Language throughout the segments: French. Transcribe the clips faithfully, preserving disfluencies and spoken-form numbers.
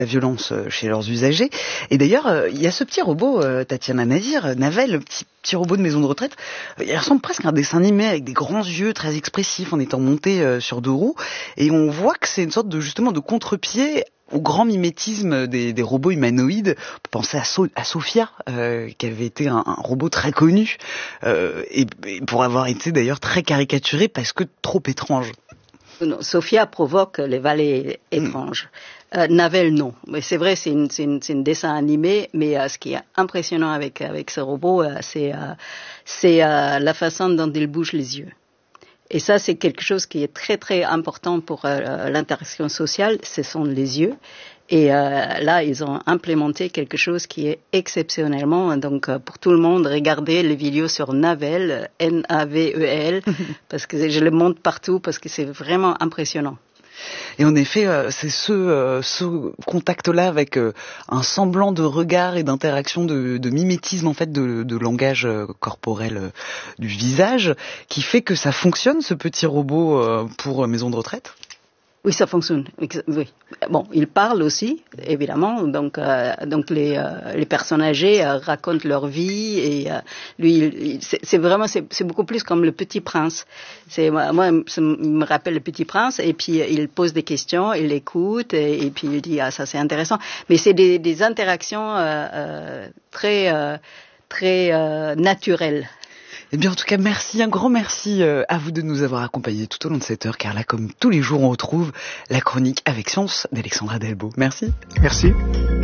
la violence chez leurs usagers. Et d'ailleurs, il y a ce petit robot, Tatiana Navir, Navel, le petit, petit robot de maison de retraite. Il ressemble presque à un dessin animé avec des grands yeux très expressifs en étant monté sur deux roues. Et on voit que c'est une sorte de, justement, de contre-pied au grand mimétisme des, des robots humanoïdes. On peut penser à, so- à Sophia, euh, qui avait été un, un robot très connu, euh, et, et pour avoir été d'ailleurs très caricaturé parce que trop étrange. Non, Sophia provoque les valets étranges. Mmh. Euh, Navel, non. Mais c'est vrai, c'est une, c'est une, c'est une dessin animé, mais euh, ce qui est impressionnant avec, avec ce robot, euh, c'est, euh, c'est euh, la façon dont il bouge les yeux. Et ça, c'est quelque chose qui est très, très important pour euh, l'interaction sociale, ce sont les yeux. Et euh, là, ils ont implémenté quelque chose qui est exceptionnellement, donc euh, pour tout le monde, regardez les vidéos sur Navel, N A V E L, parce que je le montre partout, parce que c'est vraiment impressionnant. Et en effet, euh, c'est ce, euh, ce contact-là avec euh, un semblant de regard et d'interaction, de, de mimétisme en fait, de, de langage euh, corporel euh, du visage, qui fait que ça fonctionne, ce petit robot euh, pour euh, maison de retraite. Oui, ça fonctionne. Oui. Bon, il parle aussi, évidemment. Donc, euh, donc les, euh, les personnes âgées euh, racontent leur vie et euh, lui, il, c'est, c'est vraiment, c'est, c'est beaucoup plus comme le Petit Prince. C'est moi, ça me rappelle le Petit Prince. Et puis il pose des questions, il écoute et, et puis il dit ah ça c'est intéressant. Mais c'est des, des interactions euh, euh, très euh, très euh, naturelles. Eh bien, en tout cas, merci, un grand merci à vous de nous avoir accompagnés tout au long de cette heure, car là, comme tous les jours, on retrouve la chronique Avec Science d'Alexandra Delbo. Merci. Merci.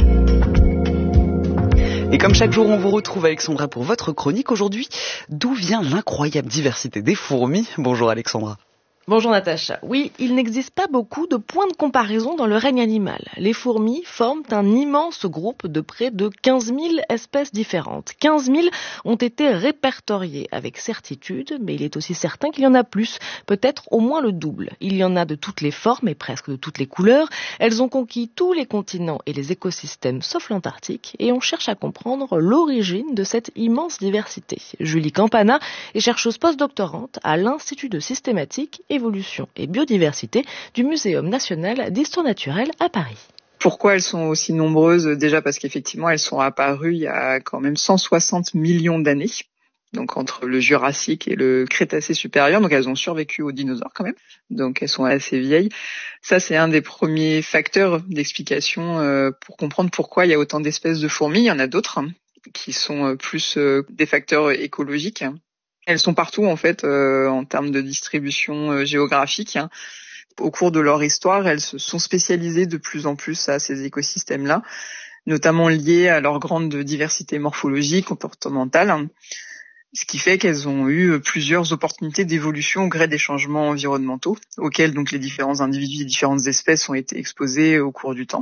Et comme chaque jour, on vous retrouve Alexandra pour votre chronique. Aujourd'hui, d'où vient l'incroyable diversité des fourmis ? Bonjour Alexandra. Bonjour Natacha. Oui, il n'existe pas beaucoup de points de comparaison dans le règne animal. Les fourmis forment un immense groupe de près de quinze mille espèces différentes. quinze mille ont été répertoriées avec certitude, mais il est aussi certain qu'il y en a plus, peut-être au moins le double. Il y en a de toutes les formes et presque de toutes les couleurs. Elles ont conquis tous les continents et les écosystèmes sauf l'Antarctique et on cherche à comprendre l'origine de cette immense diversité. Julie Campana est chercheuse postdoctorante à l'Institut de systématique et évolution et biodiversité du Muséum national d'histoire naturelle à Paris. Pourquoi elles sont aussi nombreuses ? Déjà parce qu'effectivement, elles sont apparues il y a quand même cent soixante millions d'années, donc entre le Jurassique et le Crétacé supérieur, donc elles ont survécu aux dinosaures quand même, donc elles sont assez vieilles. Ça, c'est un des premiers facteurs d'explication euh, pour comprendre pourquoi il y a autant d'espèces de fourmis. Il y en a d'autres hein, qui sont plus euh, des facteurs écologiques. Elles sont partout en fait euh, en termes de distribution euh, géographique. Hein. Au cours de leur histoire, elles se sont spécialisées de plus en plus à ces écosystèmes-là, notamment liées à leur grande diversité morphologique, comportementale, hein, ce qui fait qu'elles ont eu plusieurs opportunités d'évolution au gré des changements environnementaux, auxquels donc les différents individus et différentes espèces ont été exposés au cours du temps.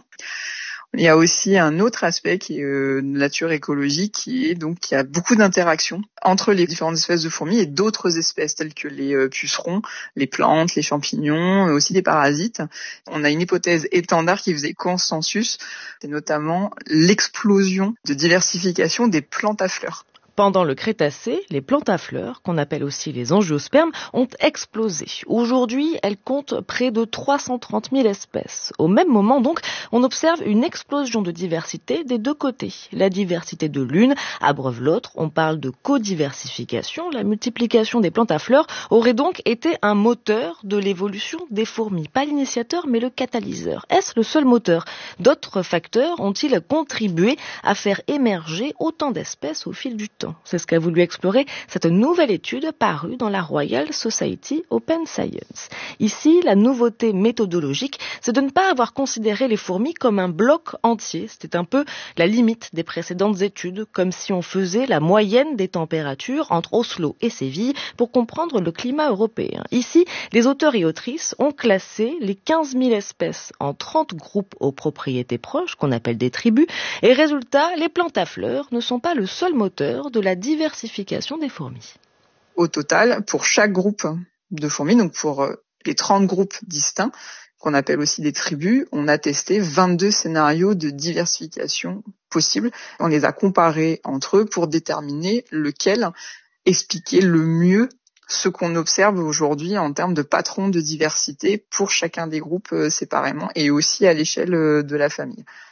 Il y a aussi un autre aspect qui est euh, de nature écologique, qui est donc qu'il y a beaucoup d'interactions entre les différentes espèces de fourmis et d'autres espèces telles que les euh, pucerons, les plantes, les champignons, aussi des parasites. On a une hypothèse étendard qui faisait consensus, c'est notamment l'explosion de diversification des plantes à fleurs. Pendant le Crétacé, les plantes à fleurs, qu'on appelle aussi les angiospermes, ont explosé. Aujourd'hui, elles comptent près de trois cent trente mille espèces. Au même moment, donc, on observe une explosion de diversité des deux côtés. La diversité de l'une abreuve l'autre. On parle de codiversification. La multiplication des plantes à fleurs aurait donc été un moteur de l'évolution des fourmis. Pas l'initiateur, mais le catalyseur. Est-ce le seul moteur ? D'autres facteurs ont-ils contribué à faire émerger autant d'espèces au fil du temps ? C'est ce qu'a voulu explorer cette nouvelle étude parue dans la Royal Society Open Science. Ici, la nouveauté méthodologique, c'est de ne pas avoir considéré les fourmis comme un bloc entier. C'était un peu la limite des précédentes études, comme si on faisait la moyenne des températures entre Oslo et Séville pour comprendre le climat européen. Ici, les auteurs et autrices ont classé les quinze mille espèces en trente groupes aux propriétés proches, qu'on appelle des tribus, et résultat, les plantes à fleurs ne sont pas le seul moteur de la diversification des fourmis. Au total, pour chaque groupe de fourmis, donc pour les trente groupes distincts, qu'on appelle aussi des tribus, on a testé vingt-deux scénarios de diversification possibles. On les a comparés entre eux pour déterminer lequel expliquait le mieux ce qu'on observe aujourd'hui en termes de patrons de diversité pour chacun des groupes séparément et aussi à l'échelle de la famille.